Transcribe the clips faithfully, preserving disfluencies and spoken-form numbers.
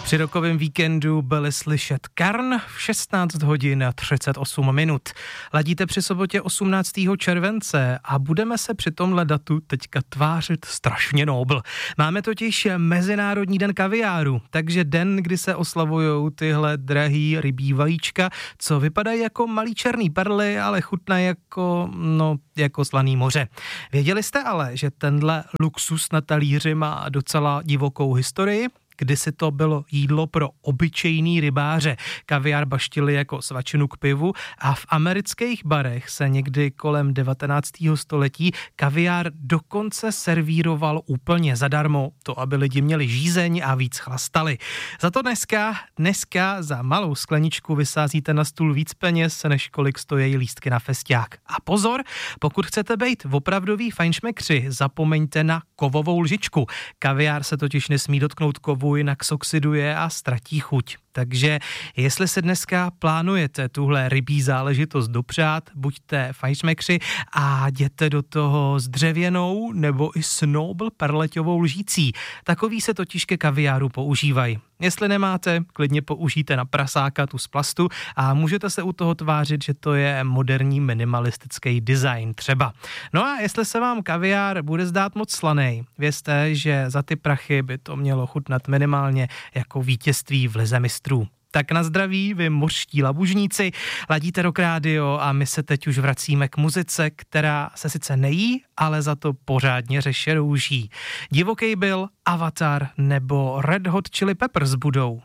Při rokovém víkendu byli slyšet Karn v šestnáct hodin a třicet osm minut. Ladíte při sobotě osmnáctého července a budeme se při tomhle datu teďka tvářit strašně nobl. Máme totiž Mezinárodní den kaviáru, takže den, kdy se oslavujou tyhle drahý rybí vajíčka, co vypadají jako malý černý perly, ale chutnají jako, no, jako slaný moře. Věděli jste ale, že tenhle luxus na talíři má docela divokou historii? Kdysi to bylo jídlo pro obyčejný rybáře. Kaviár baštili jako svačinu k pivu a v amerických barech se někdy kolem devatenáctého století kaviár dokonce servíroval úplně zadarmo, to aby lidi měli žízeň a víc chlastali. Za to dneska, dneska za malou skleničku vysázíte na stůl víc peněz, než kolik stojí lístky na festiák. A pozor, pokud chcete být opravdový fajnšmekři, zapomeňte na kovovou lžičku. Kaviár se totiž nesmí dotknout kovu, jinak soxiduje a ztratí chuť. Takže jestli se dneska plánujete tuhle rybí záležitost dopřát, buďte fajnšmekři a jděte do toho s dřevěnou nebo i s nobl perleťovou lžící. Takový se totiž ke kaviáru používají. Jestli nemáte, klidně použijte na prasáka tu z plastu a můžete se u toho tvářit, že to je moderní minimalistický design třeba. No a jestli se vám kaviár bude zdát moc slanej, vězte, že za ty prachy by to mělo chutnat minimálně jako vítězství v lize mistrů. Tak na zdraví, vy mořští labužníci, ladíte Rock Radio a my se teď už vracíme k muzice, která se sice nejí, ale za to pořádně řeše růží. Divoký byl Avatar nebo Red Hot Chili Peppers budou.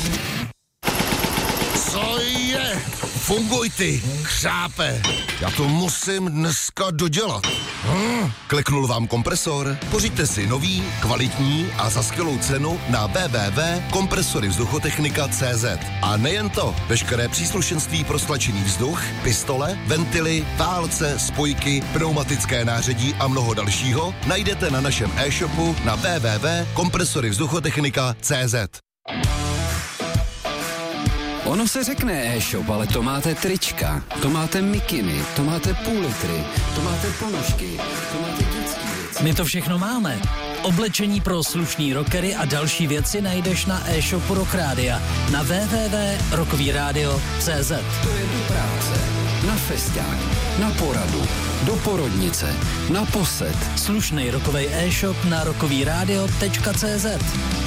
Co je? Funguj ty, křápe. Já to musím dneska dodělat. Hm, kliknul vám kompresor? Pořiďte si nový, kvalitní a za skvělou cenu na w w w tečka kompresory vzduchotechnika tečka c z. A nejen to, veškeré příslušenství pro stlačený vzduch, pistole, ventily, válce, spojky, pneumatické nářadí a mnoho dalšího najdete na našem e-shopu na w w w tečka kompresory vzduchotechnika tečka c z. Ono se řekne e-shop, ale to máte trička, to máte mikiny, to máte půl litry, to máte ponožky, to máte dětský věci. My to všechno máme. Oblečení pro slušný rockery a další věci najdeš na e-shopu Rock Rádia na w w w tečka rockový rádio tečka c z. To je do práce, na festiák, na poradu, do porodnice, na posed. Slušný rockový e-shop na rockový rádio tečka c z.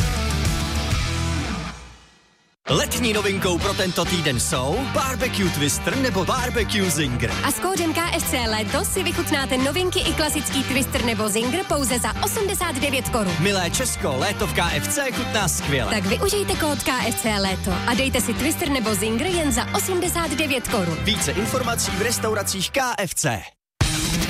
Letní novinkou pro tento týden jsou Barbecue Twister nebo Barbecue Zinger. A s kódem K F C Léto si vychutnáte novinky i klasický Twister nebo Zinger pouze za osmdesát devět korun. Milé Česko, léto v K F C chutná skvěle. Tak využijte kód K F C Léto a dejte si Twister nebo Zinger jen za osmdesát devět korun. Více informací v restauracích K F C.